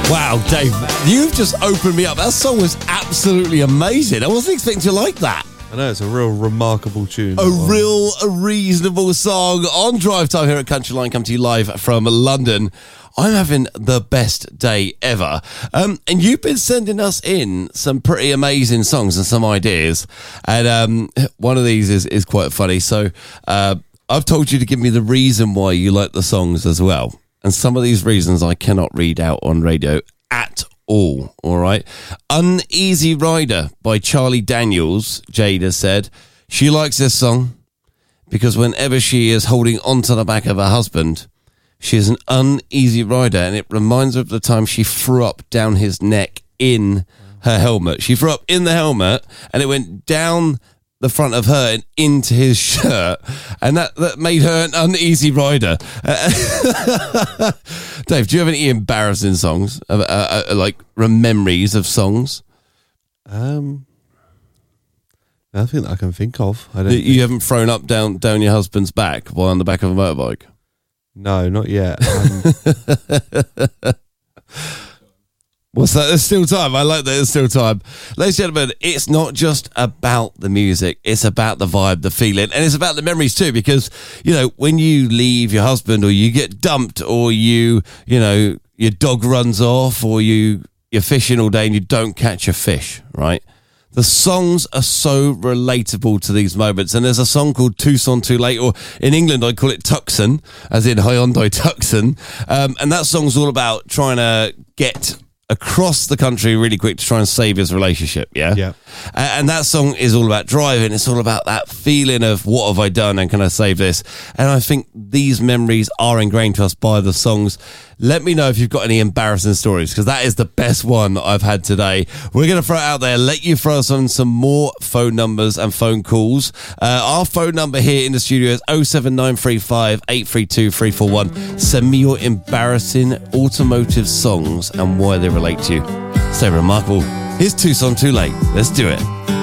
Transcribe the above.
Wow, Dave, you've just opened me up. That song was absolutely amazing. I wasn't expecting to like that. I know, it's a real remarkable tune. A reasonable song on Drive Time here at Country Line, come to you live from London. I'm having the best day ever. And you've been sending us in some pretty amazing songs and some ideas. And one of these is quite funny. So I've told you to give me the reason why you like the songs as well. And some of these reasons I cannot read out on radio at all right? Uneasy Rider by Charlie Daniels, Jade has said. She likes this song because whenever she is holding onto the back of her husband, she is an uneasy rider, and it reminds her of the time she threw up down his neck in her helmet. She threw up in the helmet, and it went down the front of her and into his shirt, and that made her an uneasy rider. Dave, do you have any embarrassing songs, like memories of songs? Nothing that I can think of. You haven't thrown up down your husband's back while on the back of a motorbike? No, not yet. What's that? There's still time. I like that there's still time. Ladies and gentlemen, it's not just about the music. It's about the vibe, the feeling, and it's about the memories too, because, you know, when you leave your husband or you get dumped or you know, your dog runs off or you're fishing all day and you don't catch a fish, right? The songs are so relatable to these moments. And there's a song called Tucson Too Late, or in England, I call it Tucson, as in Hyundai Tucson. And that song's all about trying to get across the country really quick to try and save his relationship, yeah? And that song is all about driving. It's all about that feeling of what have I done and can I save this? And I think these memories are ingrained to us by the songs. Let me know if you've got any embarrassing stories, because that is the best one that I've had today. We're going to throw it out there, let you throw us on some more phone numbers and phone calls. Our phone number here in the studio is 07935 832 341. Send me your embarrassing automotive songs and why they relate to you. Stay remarkable. Here's Tucson Too Late. Let's do it.